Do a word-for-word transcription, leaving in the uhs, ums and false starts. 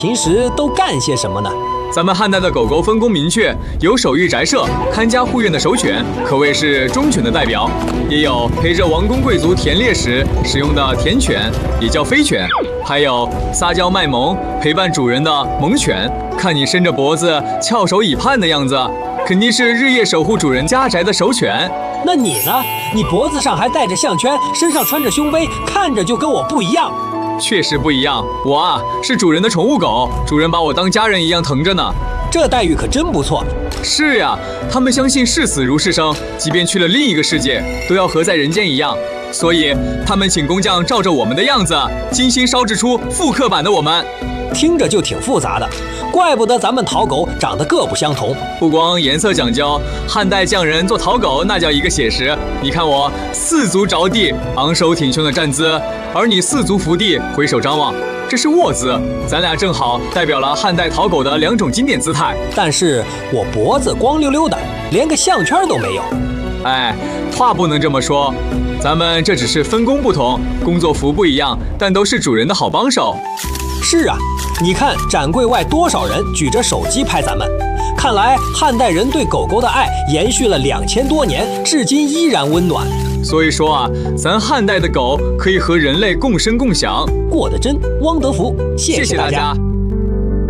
平时都干些什么呢？ 咱们汉代的狗狗分工明确，有守御宅舍、看家护院的守犬，可谓是忠犬的代表；也有陪着王公贵族田猎时使用的田犬，也叫飞犬；还有撒娇卖萌、陪伴主人的猛犬。看你伸着脖子、翘首以盼的样子，肯定是日夜守护主人家宅的守犬。 那你呢？你脖子上还带着项圈，身上穿着胸背，看着就跟我不一样。 确实不一样，我啊是主人的宠物狗，主人把我当家人一样疼着呢。 这待遇可真不错。 是呀，他们相信视死如是生，即便去了另一个世界，都要和在人间一样。所以他们请工匠照着我们的样子，精心烧制出复刻版的我们。 听着就挺复杂的，怪不得咱们讨狗长得各不相同。 不光颜色讲究，汉代匠人做讨狗那叫一个写实。你看我四足着地，昂首挺胸的站姿，而你四足伏地，回首张望，这是卧姿。咱俩正好代表了汉代讨狗的两种经典姿态。 但是我脖子光溜溜的，连个项圈都没有。 哎，话不能这么说，咱们这只是分工不同，工作服不一样，但都是主人的好帮手。 是啊，你看展柜外多少人举着手机拍咱们，看来汉代人对狗狗的爱延续了两千多年，至今依然温暖。 所以说啊，咱汉代的狗可以和人类共生共享， 过得真汪德福。谢谢大家。 谢谢大家。